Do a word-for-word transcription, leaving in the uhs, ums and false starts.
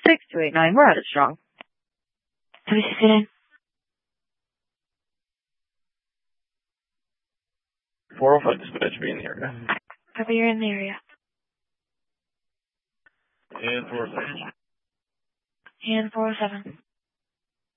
six two eight nine. We're at it strong. Have you seen it? four oh five dispatch, be in the area. Copy, you're in the area. And four oh seven. And four oh seven.